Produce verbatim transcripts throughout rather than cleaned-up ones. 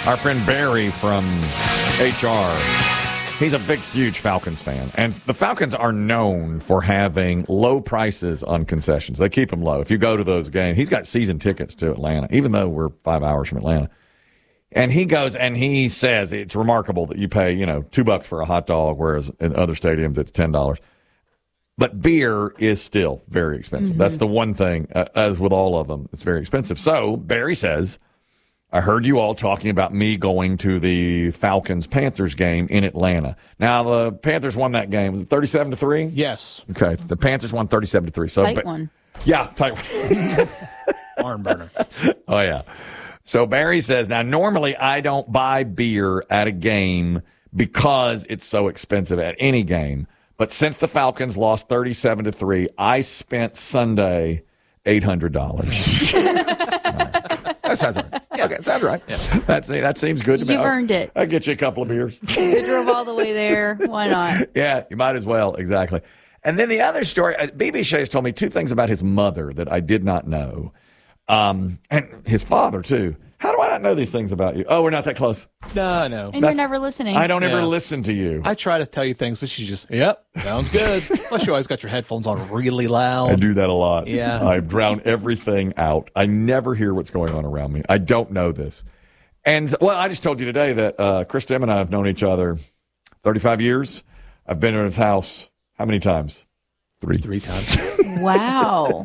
Our friend Barry from H R, he's a big, huge Falcons fan. And the Falcons are known for having low prices on concessions. They keep them low. If you go to those games, he's got season tickets to Atlanta, even though we're five hours from Atlanta. And he goes and he says it's remarkable that you pay, you know, two bucks for a hot dog, whereas in other stadiums it's ten dollars. But beer is still very expensive. Mm-hmm. That's the one thing, uh, as with all of them, it's very expensive. So Barry says, I heard you all talking about me going to the Falcons-Panthers game in Atlanta. Now, the Panthers won that game. Was it thirty-seven to three? Yes. Okay. The Panthers won thirty-seven to three. So, tight but, one. Yeah, tight one. Barn burner. Oh, yeah. So Barry says, now, normally I don't buy beer at a game because it's so expensive at any game. But since the Falcons lost thirty-seven to three, I spent Sunday eight hundred dollars. That sounds right. Yeah, okay, sounds right. Yeah. That's, that seems good to me. You've earned it. I'll get you a couple of beers. You drove all the way there. Why not? Yeah, you might as well. Exactly. And then the other story, uh, B B. Shea has told me two things about his mother that I did not know. Um, and his father, too. How do I not know these things about you? Oh, we're not that close. No, no. And That's, you're never listening. I don't ever yeah. listen to you. I try to tell you things, but you just, yep, sounds good. Plus, you always got your headphones on really loud. I do that a lot. Yeah. I drown everything out. I never hear what's going on around me. I don't know this. And, well, I just told you today that uh, Chris Tim and I have known each other thirty-five years. I've been to his house how many times? Three. Three times. Wow.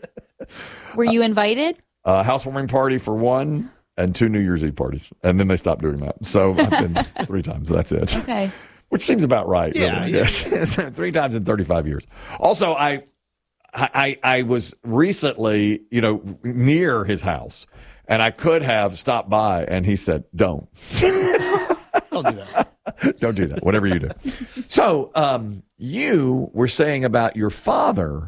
Were you invited? A uh, housewarming party for one. And two New Year's Eve parties. And then they stopped doing that. So I've been three times. That's it. Okay. Which seems about right. Yeah. Really. yeah. Yes. Three times in thirty-five years. Also, I, I, I was recently, you know, near his house. And I could have stopped by. And he said, don't. Don't do that. Don't do that. Whatever you do. So um, you were saying about your father.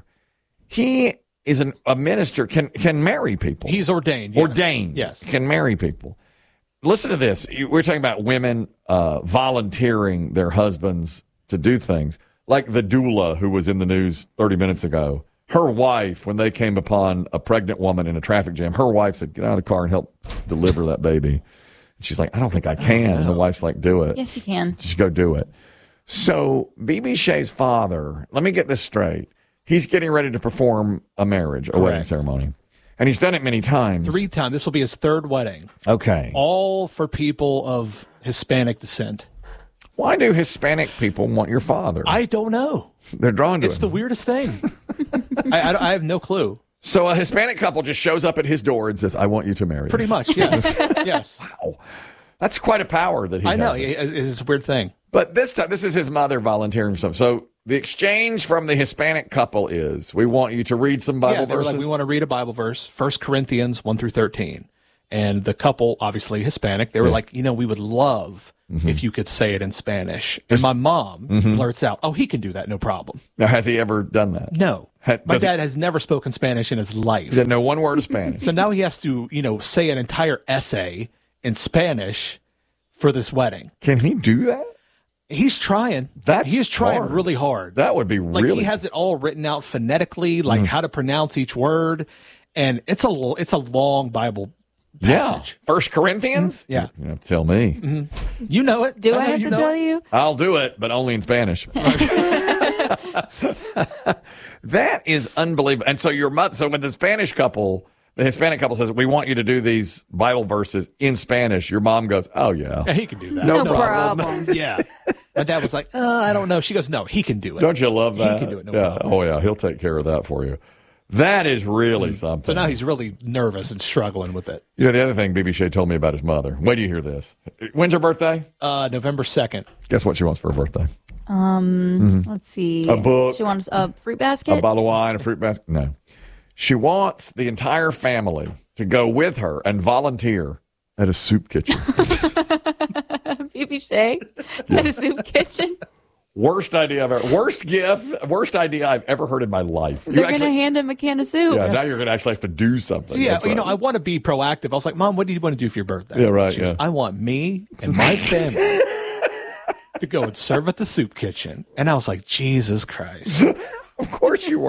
He is an, a minister, can can marry people. He's ordained. Yes. Ordained. Yes. Can marry people. Listen to this. We're talking about women uh, volunteering their husbands to do things. Like the doula who was in the news thirty minutes ago. Her wife, when they came upon a pregnant woman in a traffic jam, her wife said, get out of the car and help deliver that baby. And she's like, I don't think I can. And the wife's like, do it. Yes, you can. Just go do it. So B B. Shea's father, let me get this straight. He's getting ready to perform a marriage, a Correct. wedding ceremony. And he's done it many times. Three times. This will be his third wedding. Okay. All for people of Hispanic descent. Why do Hispanic people want your father? I don't know. They're drawn to It's him. the weirdest thing. I, I, I have no clue. So a Hispanic couple just shows up at his door and says, I want you to marry Pretty us. much, yes. Yes. Wow. That's quite a power that he I has. know. It- It's a weird thing. But this time, this is his mother volunteering for something. So the exchange from the Hispanic couple is, we want you to read some Bible yeah, they were verses. like, we want to read a Bible verse, First Corinthians one through thirteen. And the couple, obviously Hispanic, they were Yeah. like, you know, we would love Mm-hmm. if you could say it in Spanish. And my mom blurts out, oh, he can do that, no problem. Now, has he ever done that? No. Ha- My does he- dad has never spoken Spanish in his life. He doesn't know one word of Spanish. So now he has to, you know, say an entire essay in Spanish for this wedding. Can he do that? He's trying. That's He's trying hard. really hard. That would be Like really. he has it all written out phonetically, like how to pronounce each word, and it's a lo- it's a long Bible yeah. passage. First Corinthians? Yeah. You have to tell me. You know it. Do I, know have you to know tell it. you? I'll do it, but only in Spanish. That is unbelievable. And so your mother, so when the Spanish couple, the Hispanic couple says, we want you to do these Bible verses in Spanish, your mom goes, oh, yeah. Yeah, he can do that. No No problem. problem. Yeah. My dad was like, uh, I don't know. She goes, no, he can do it. Don't you love that? He can do it, no yeah. problem. Oh, yeah. He'll take care of that for you. That is really something. So now he's really nervous and struggling with it. You know, the other thing B B. Shea told me about his mother. Wait till you hear this. When's her birthday? Uh, November second. Guess what she wants for her birthday? Let's see. A book. She wants a fruit basket. A bottle of wine, a fruit basket? No. She wants the entire family to go with her and volunteer at a soup kitchen. B B. Shea at a soup kitchen. Worst idea I've ever, worst gift, worst idea I've ever heard in my life. You They're going actually- to hand him a can of soup. Yeah, now you're going to actually have to do something. Yeah, That's you know, right. I want to be proactive. I was like, Mom, what do you want to do for your birthday? Yeah, right, She goes, yeah. I want me and my family to go and serve at the soup kitchen. And I was like, Jesus Christ. Of course you were.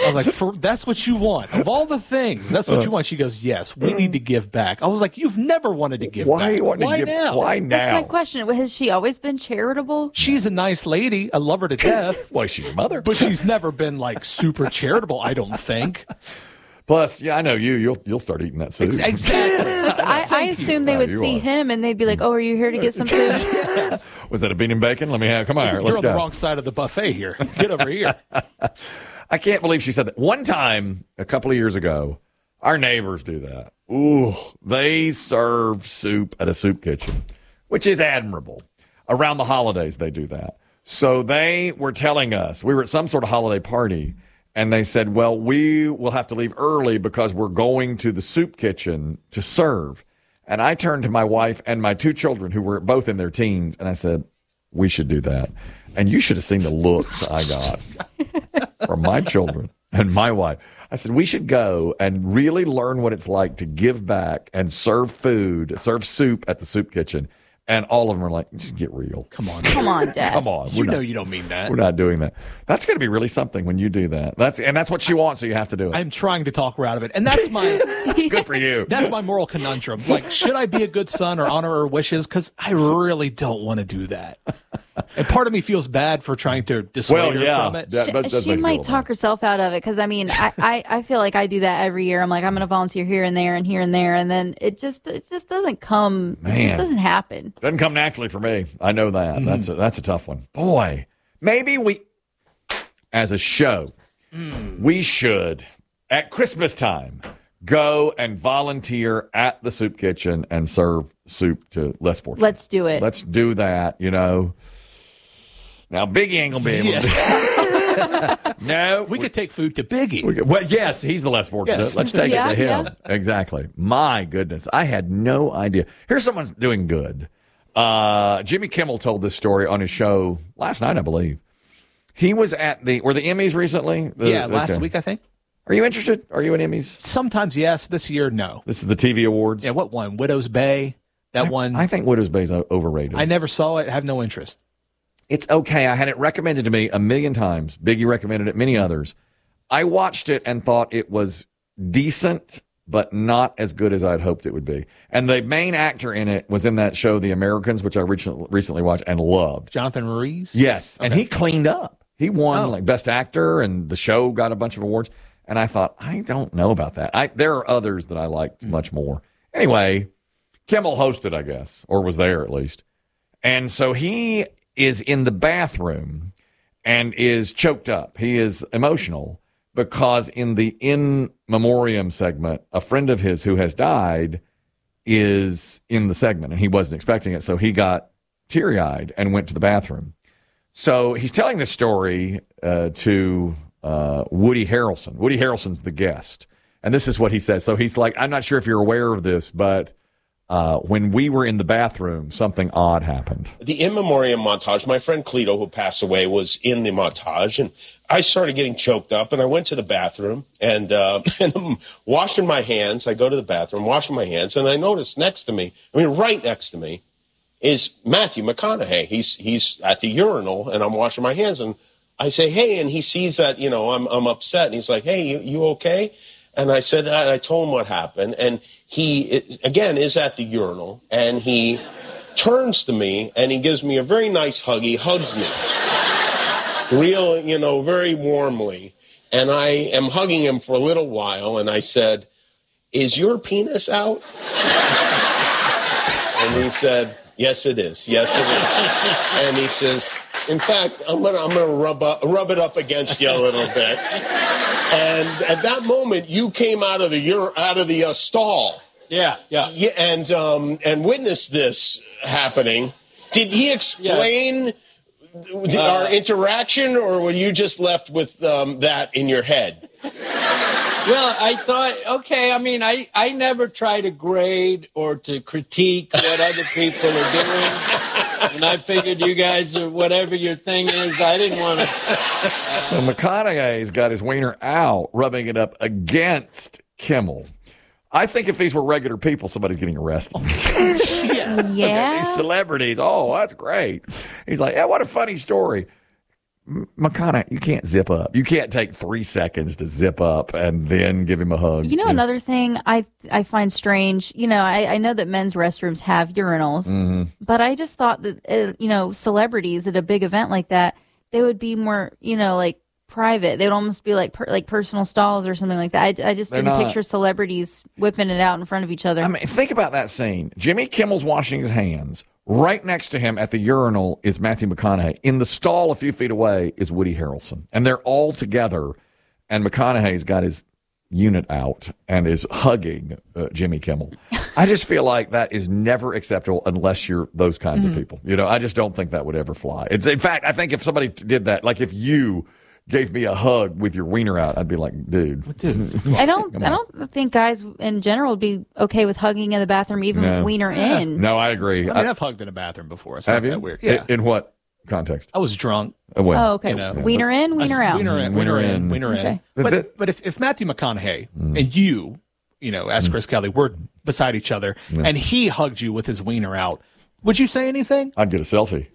I was like, For, that's what you want. Of all the things, that's what you want. She goes, yes, we need to give back. I was like, you've never wanted to give Why back. you want to Why give? now? Why now? That's my question. Has she always been charitable? She's a nice lady. I love her to death. Well, she's your mother. But she's never been like super charitable, I don't think. Plus, yeah, I know you. You'll you'll start eating that soup. Exactly. Listen, I, I assume they No, would you see are. him and they'd be like, "Oh, are you here to get some food?" Yes. Was that a bean and bacon? Let me have. Come on, You're let's on go. the wrong side of the buffet here. Get over here. I can't believe she said that. One time, a couple of years ago, our neighbors do that. Ooh, they serve soup at a soup kitchen, which is admirable. Around the holidays, they do that. So they were telling us, we were at some sort of holiday party, and they said, well, we will have to leave early because we're going to the soup kitchen to serve. And I turned to my wife and my two children, who were both in their teens, and I said, we should do that. And you should have seen the looks I got from my children and my wife. I said, we should go and really learn what it's like to give back and serve food, serve soup at the soup kitchen. And all of them are like, just get real. Come on. Come on, Dad. Come on. You We're know not, you don't mean that. we're not doing that. That's going to be really something when you do that. That's And that's what she wants, so you have to do it. I'm trying to talk her out of it. And that's my Good for you. that's my moral conundrum. Like, should I be a good son or honor her wishes? Because I really don't want to do that. And part of me feels bad for trying to dissuade Well, her yeah. from it. That- She, that does she make you might feel talk bad. herself out of it because I mean I, I, I feel like I do that every year. I'm like I'm going to volunteer here and there and here and there, and then it just it just doesn't come. It Man. just doesn't happen. Doesn't come naturally for me. I know that. Mm-hmm. That's a, that's a tough one. Boy, maybe we, as a show, Mm. we should, at Christmas time, go and volunteer at the soup kitchen and serve soup to less fortunate. Let's do it. Let's do that, you know. Now, Biggie ain't going to be able to do No. We could take food to Biggie. We could- well, yes, he's the less fortunate. Yes. Let's take Yeah, it to him. yeah. Exactly. My goodness. I had no idea. Here's someone doing good. Uh, Jimmy Kimmel told this story on his show last night, I believe. He was at the, were the Emmys recently? The- yeah, last okay. week, I think. Are you interested? Are you in Emmys? Sometimes yes. This year, no. This is the T V Awards. Yeah, what one? Widow's Bay. That one. I think Widow's Bay is o- overrated. I never saw it. Have no interest. It's okay. I had it recommended to me a million times. Biggie recommended it, many others. I watched it and thought it was decent, but not as good as I'd hoped it would be. And the main actor in it was in that show, The Americans, which I recently recently watched and loved. Jonathan Rhys. Yes, and he cleaned up. He won Oh. like Best Actor, and the show got a bunch of awards. And I thought, I don't know about that. I there are others that I liked much more. Anyway, Kimmel hosted, I guess, or was there at least. And so he is in the bathroom and is choked up. He is emotional because in the in memoriam segment, a friend of his who has died is in the segment, and he wasn't expecting it. So he got teary-eyed and went to the bathroom. So he's telling the story uh, to uh, Woody Harrelson. Woody Harrelson's the guest. And this is what he says. So he's like, I'm not sure if you're aware of this, but uh, when we were in the bathroom, something odd happened. The in memoriam montage, my friend Cleto, who passed away, was in the montage, and I started getting choked up, and I went to the bathroom, and, uh, and I'm washing my hands. I go to the bathroom, washing my hands, and I notice next to me, I mean, right next to me, is Matthew McConaughey. He's he's at the urinal, and I'm washing my hands, and I say, hey, and he sees that, you know, I'm I'm upset, and he's like, hey, you, you okay? And I said, and I told him what happened, and he, it, again, is at the urinal, and he turns to me, and he gives me a very nice hug. He hugs me, real, you know, very warmly, and I am hugging him for a little while, and I said, is your penis out? And he said, yes, it is. Yes, it is. And he says, in fact, I'm gonna I'm gonna rub up rub it up against you a little bit. And at that moment, you came out of the ur- out of the uh, stall. Yeah, yeah. Yeah, and um, and witnessed this happening. Did he explain the, Uh, our interaction, or were you just left with um, that in your head? Well, I thought, okay, I mean, I, I never try to grade or to critique what other people are doing. And I figured you guys, are whatever your thing is, I didn't want to. So McConaughey's got his wiener out, rubbing it up against Kimmel. I think if these were regular people, somebody's getting arrested. Yes. Yeah. These celebrities, oh, that's great. He's like, yeah, what a funny story. McConaughey, you can't zip up. You can't take three seconds to zip up and then give him a hug. You know, another thing I I find strange, you know, I, I know that men's restrooms have urinals, Mm-hmm. but I just thought that, uh, you know, celebrities at a big event like that, they would be more, you know, like private. They would almost be like per, like personal stalls or something like that. I, I just They're didn't not. picture celebrities whipping it out in front of each other. I mean, think about that scene. Jimmy Kimmel's washing his hands. Right next to him at the urinal is Matthew McConaughey. In the stall a few feet away is Woody Harrelson. And they're all together. And McConaughey's got his unit out and is hugging uh, Jimmy Kimmel. I just feel like that is never acceptable unless you're those kinds Mm-hmm. of people. You know, I just don't think that would ever fly. It's in fact, I think if somebody did that, like if you gave me a hug with your wiener out, I'd be like, dude. Dude, I don't I don't think guys in general would be okay with hugging in the bathroom, even No. with wiener in. No, I agree. I mean, I- I've hugged in a bathroom before. It's have not you? that weird. In- Yeah. In, what context? I was drunk. Uh, when? Oh, okay. You know, wiener in, wiener I- out. Wiener in, Wiener wiener in. in, wiener in. Okay. But But, that- but if, if Matthew McConaughey and you, you know, as Chris Kelly, were beside each other and he hugged you with his wiener out, would you say anything? I'd get a selfie.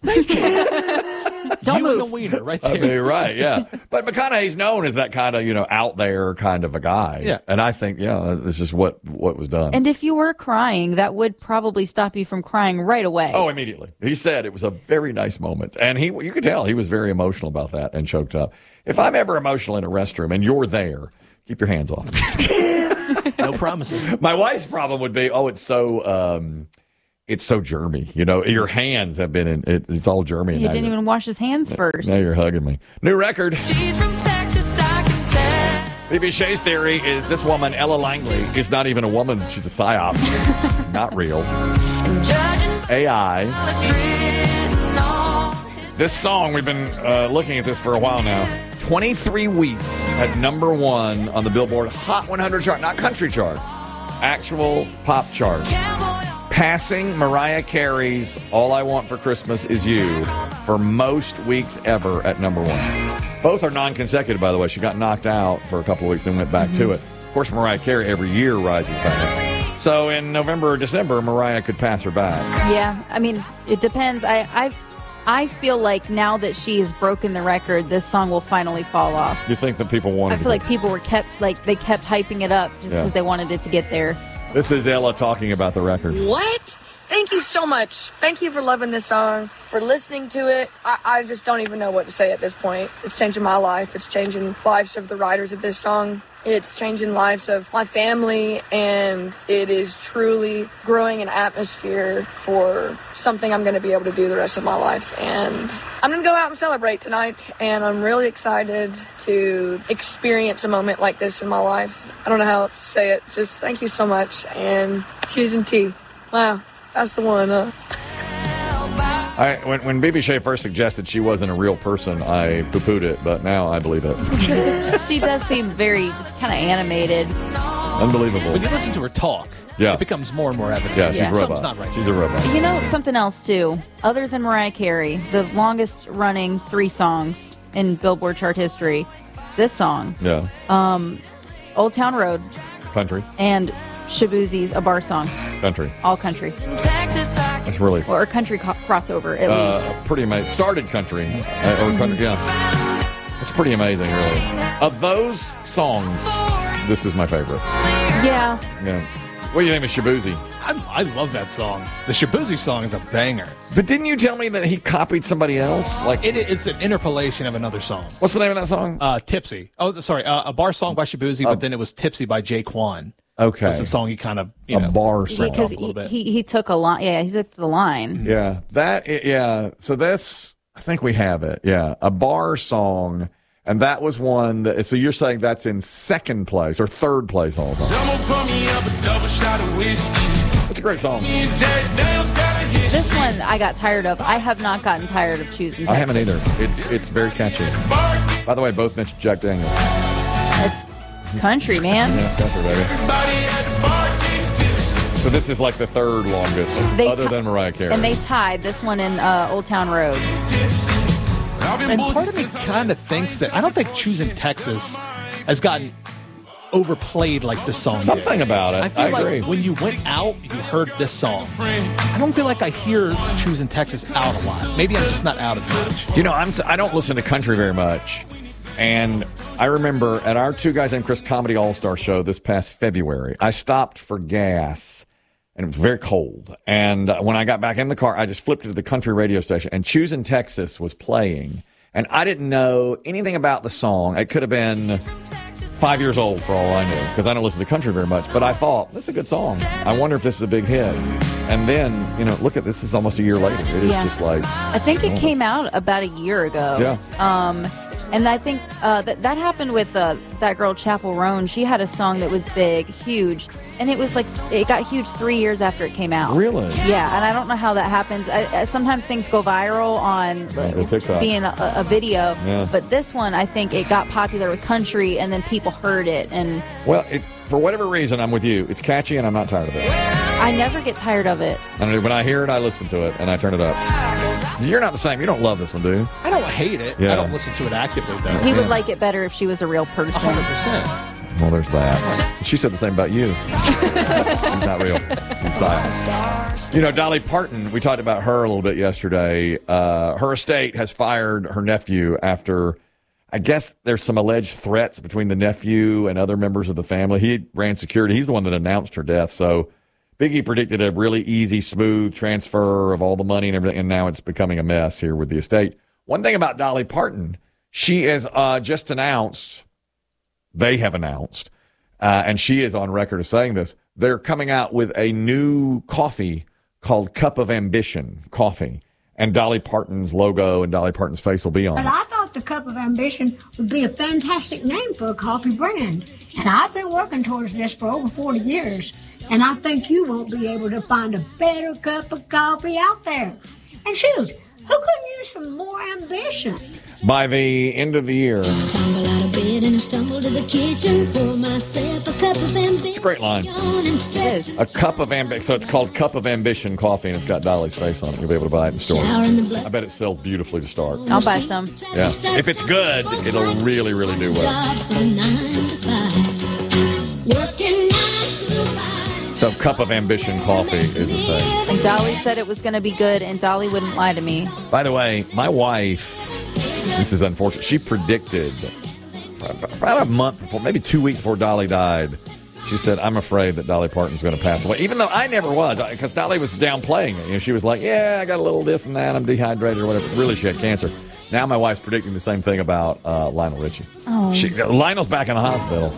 Don't you move. and the wiener right I there. mean, right, yeah. But McConaughey's known as that kind of, you know, out there kind of a guy. Yeah. And I think, yeah, this is what, what was done. And if you were crying, that would probably stop you from crying right away. oh, immediately. He said it was a very nice moment. And he, you could tell he was very emotional about that and choked up. If I'm ever emotional in a restroom and you're there, keep your hands off me. No promises. My wife's problem would be, oh, it's so, um, it's so germy. You know, your hands have been in, it, it's all germy. He now didn't you're- even wash his hands first. Now you're hugging me. New record. She's from Texas, I can tell. B B Shay's theory is this woman, Ella Langley, is not even a woman. She's a psyop. Not real. Judging A I. by what's written on his This song, we've been uh, looking at this for a while now. twenty-three weeks at number one on the Billboard Hot one hundred chart, not country chart, actual pop chart. cowboy. Passing Mariah Carey's All I Want for Christmas Is You for most weeks ever at number one. Both are non-consecutive, by the way. She got knocked out for a couple of weeks, then went back to it. Of course, Mariah Carey every year rises back. So in November or December, Mariah could pass her back. Yeah, I mean, it depends. I I I feel like now that she has broken the record, this song will finally fall off. You think that people wanted I feel to like people were kept like they kept hyping it up just Yeah. because they wanted it to get there. This is Ella talking about the record. What? Thank you so much. Thank you for loving this song, for listening to it. I, I just don't even know what to say at this point. It's changing my life. It's changing lives of the writers of this song. It's changing lives of my family, and it is truly growing an atmosphere for something I'm going to be able to do the rest of my life. And I'm going to go out and celebrate tonight, and I'm really excited to experience a moment like this in my life. I don't know how else to say it. Just thank you so much, and cheers and tea. Wow, that's the one. Uh. I, when when B B Shay first suggested she wasn't a real person, I poo-pooed it, but now I believe it. She does seem very just kind of animated. Unbelievable. When you listen to her talk, Yeah. it becomes more and more evident. Yeah, she's Yeah. a robot. Something's not right. She's a robot. You know something else too, other than Mariah Carey, the longest running three songs in Billboard chart history. Is this song, Yeah. Old Town Road, Country. and Shabuzi's A Bar Song, Country. all country Texas, I can That's really or a country co- crossover at least. uh, pretty amazing. Started country. Uh, or country, yeah. It's pretty amazing, really. Of those songs, this is my favorite. Yeah, Yeah. What do you think of Shabuzi? I, I love that song. The Shabuzi song is a banger. But didn't you tell me that he copied somebody else? Like, It, it's an interpolation of another song. what's the name of that song? Uh, Tipsy. Oh, sorry. Uh, a bar song by Shabuzi, but then it was Tipsy by Jay Quan. Okay. Was the song he kind of, you A know, bar song. because off a little he, bit. he he took a line. Yeah, he took the line. Yeah, that yeah. So that's I think we have it. Yeah, a bar song, and that was one that. So you're saying that's in second place or third place all the time? It's a great song. This one I got tired of. I have not gotten tired of choosing. I haven't Texas. either. It's it's very catchy. By the way, both mentioned Jack Daniels. It's country, man. Yeah, country, baby. So this is like the third longest, They other ti- than Mariah Carey. And they tied this one in uh, Old Town Road. And part of me kind of thinks that I don't think choosing Texas has gotten overplayed like this song. Something did. about it. I feel I like agree. when you went out, you heard this song. I don't feel like I hear Choosing Texas out a lot. Maybe I'm just not out as much. You know, I'm I don't listen to country very much, and I remember at our Two Guys Named Chris Comedy All Star show this past February, I stopped for gas, and it was very cold. And uh, when I got back in the car, I just flipped to the country radio station, and Choosing Texas was playing, and I didn't know anything about the song. It could have been five years old for all I knew, because I don't listen to country very much. But I thought, this is a good song. I wonder if this is a big hit. And then, you know, look at this. Is almost a year later. It is Yeah. just like. I think it came out about a year ago. Yeah. Um, and I think uh, that that happened with uh, that girl Chapel Roan. She had a song that was big, huge, and it was like it got huge three years after it came out. Really? Yeah, and I don't know how that happens. I, I, sometimes things go viral on the TikTok. being a, a video, Yeah. but this one I think it got popular with country, and then people heard it, and Well, it, for whatever reason, I'm with you. It's catchy, and I'm not tired of it. I never get tired of it. And when I hear it, I listen to it, and I turn it up. You're not the same. You don't love this one, do you? I don't hate it. Yeah. I don't listen to it actively, though. He would Yeah. like it better if she was a real person. one hundred percent. Well, there's that. She said the same about you. He's not real. He's silent. You know, Dolly Parton, we talked about her a little bit yesterday. Uh, her estate has fired her nephew after, I guess there's some alleged threats between the nephew and other members of the family. He ran security. He's the one that announced her death. So Biggie predicted a really easy, smooth transfer of all the money and everything, and now it's becoming a mess here with the estate. One thing about Dolly Parton, she has uh, just announced, they have announced, uh, and she is on record as saying this, they're coming out with a new coffee called Cup of Ambition coffee. And Dolly Parton's logo and Dolly Parton's face will be on But it. I thought the Cup of Ambition would be a fantastic name for a coffee brand. And I've been working towards this for over forty years. And I think you won't be able to find a better cup of coffee out there. And shoot, who couldn't use some more ambition? By the end of the year, Tumble out of bed and I stumble to the kitchen. Pour myself a cup of ambition. it's a great line. And stretch. A Cup of Ambition. So it's called Cup of Ambition coffee, and it's got Dolly's face on it. You'll be able to buy it in stores. Shower in the blood. I bet it sells beautifully to start. I'll buy some. Yeah. If it's good, it'll really, really do well. Job from nine to five. Working nine to five. So Cup of Ambition coffee is a thing. And Dolly said it was going to be good, and Dolly wouldn't lie to me. By the way, my wife, this is unfortunate, she predicted about a month before, maybe two weeks before Dolly died, she said, I'm afraid that Dolly Parton's going to pass away. Even though I never was, because Dolly was downplaying it. You know, she was like, yeah, I got a little this and that, I'm dehydrated or whatever. Really, she had cancer. Now my wife's predicting the same thing about uh, Lionel Richie. Oh. She, Lionel's back in the hospital.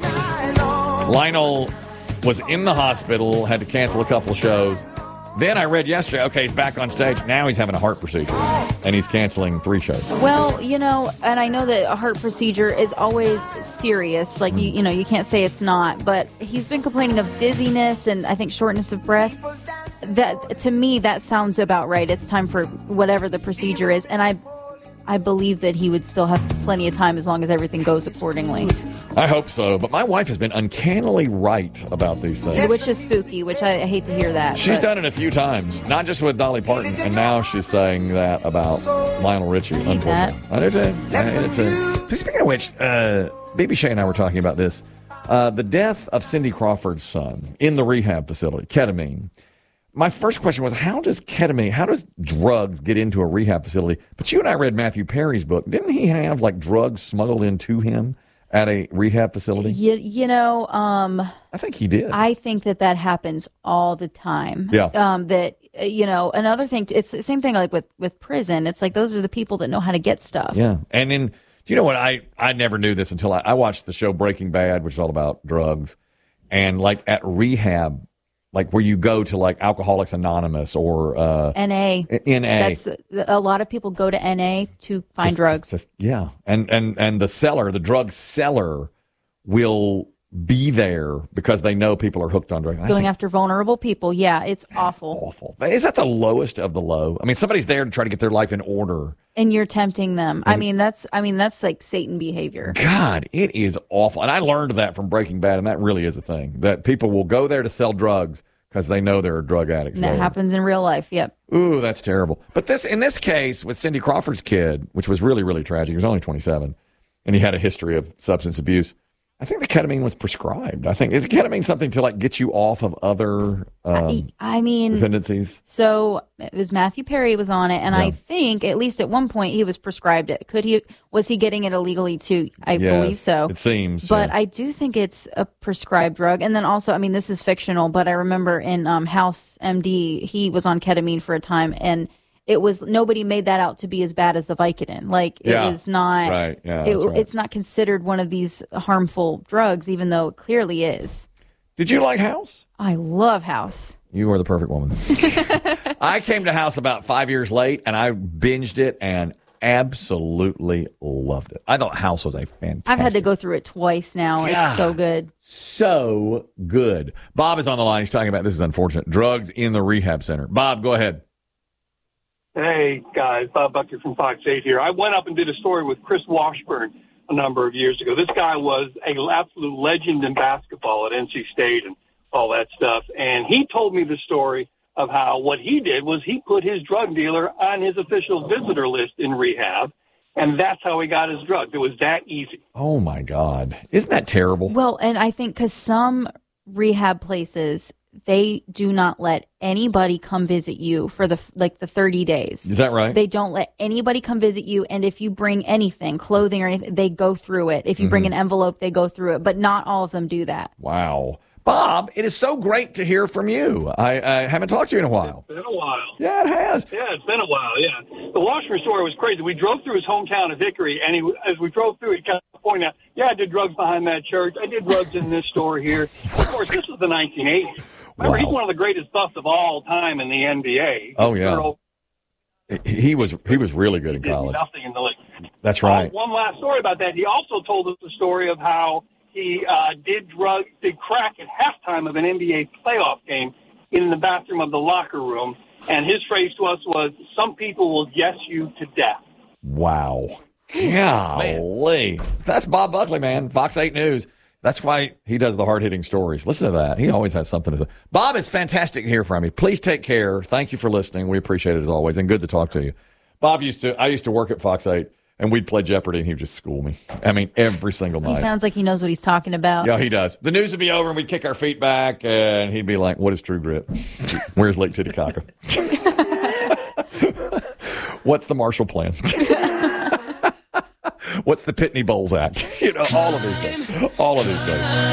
Lionel was in the hospital, had to cancel a couple of shows. Then I read yesterday, okay, he's back on stage. Now he's having a heart procedure, and he's canceling three shows. Well, you know, and I know that a heart procedure is always serious. Like, you, you know, you can't say it's not. But he's been complaining of dizziness and I think shortness of breath. That, to me, that sounds about right. It's time for whatever the procedure is. And I, I believe that he would still have plenty of time as long as everything goes accordingly. I hope so, but my wife has been uncannily right about these things. Which is spooky, which I, I hate to hear that. She's but- done it a few times, not just with Dolly Parton, and now she's saying that about Lionel Richie. hate that. Unfortunately, I do too. I hate it too. Speaking of which, uh, B B Shay and I were talking about this: uh, the death of Cindy Crawford's son in the rehab facility, ketamine. My first question was, how does ketamine, how does drugs get into a rehab facility? But you and I read Matthew Perry's book. Didn't he have like drugs smuggled into him at a rehab facility? You, you know, um, I think he did. I think that that happens all the time. Yeah. Um, that, uh, you know, another thing, it's the same thing like with, with prison. It's like those are the people that know how to get stuff. Yeah. And then, do you know what? I, I never knew this until I, I watched the show Breaking Bad, which is all about drugs. And like at rehab, like where you go to like Alcoholics Anonymous or uh, N A. N A. That's a lot of people go to N A to find Just- drugs. just- yeah. And, and, and the seller, the drug seller will be there because they know people are hooked on drugs. I Going think after vulnerable people. Yeah, it's awful. awful. Is that the lowest of the low? I mean, somebody's there to try to get their life in order. And you're tempting them. I mean, that's I mean, that's like Satan behavior. God, it is awful. And I learned that from Breaking Bad, and that really is a thing. That people will go there to sell drugs because they know there are drug addicts And that there. happens in real life. Yep. Ooh, that's terrible. But this, in this case, with Cindy Crawford's kid, which was really, really tragic, he was only twenty-seven, and he had a history of substance abuse. I think the ketamine was prescribed. I think is ketamine something to like get you off of other um, I, I mean, dependencies. So it was Matthew Perry was on it, and Yeah. I think at least at one point he was prescribed it. Could he? Was he getting it illegally too? I Yes, believe so. It seems, But yeah. I do think it's a prescribed drug. And then also, I mean, this is fictional, but I remember in um, House M D, he was on ketamine for a time, and it was nobody made that out to be as bad as the Vicodin. Like it Yeah. was not. Right, yeah, it- that's right. It's not considered one of these harmful drugs, even though it clearly is. Did you like House? I love House. You are the perfect woman. I came to House about five years late, and I binged it and absolutely loved it. I thought House was a fantastic. I've had to go through it twice now. Yeah. It's so good. So good. Bob is on the line. He's talking about this is unfortunate drugs in the rehab center. Bob, go ahead. Hey, guys. Bob Bucker from Fox eight here. I went up and did a story with Chris Washburn a number of years ago. This guy was an absolute legend in basketball at N C State and all that stuff. And he told me the story of how what he did was he put his drug dealer on his official visitor list in rehab, and that's how he got his drugs. It was that easy. Oh, my God. Isn't that terrible? Well, and I think because some rehab places, they do not let anybody come visit you for the like the thirty days. Is that right? They don't let anybody come visit you, and if you bring anything, clothing or anything, they go through it. If you bring Mm-hmm. an envelope, they go through it, but not all of them do that. Wow. Bob, it is so great to hear from you. I, I haven't talked to you in a while. It's been a while. Yeah, it has. Yeah, it's been a while, yeah. The Washburn story was crazy. We drove through his hometown of Hickory, and he, as we drove through, he kept pointing out, yeah, I did drugs behind that church. I did drugs in this store here. Of course, this was the nineteen eighties. Remember, Wow. he's one of the greatest buffs of all time in the N B A. Oh, yeah. Girl, He was he was really good in did college. nothing in the league. That's right. Uh, one last story about that. He also told us the story of how he uh, did drug, did crack at halftime of an N B A playoff game in the bathroom of the locker room. And his phrase to us was, "Some people will guess you to death." Wow. Golly. That's Bob Buckley, man. Fox eight News. That's why he does the hard-hitting stories. Listen to that. He always has something to say. Bob, it's fantastic to hear from you. Please take care. Thank you for listening. We appreciate it as always, and good to talk to you. Bob used to, I used to work at Fox eight, and we'd play Jeopardy, and he would just school me. I mean, every single He night. sounds like he knows what he's talking about. Yeah, he does. The news would be over, and we'd kick our feet back, and he'd be like, "What is True Grit? Where's Lake Titicaca? What's the Marshall Plan? What's the Pitney Bowles Act?" You know, all of these things. All of these things.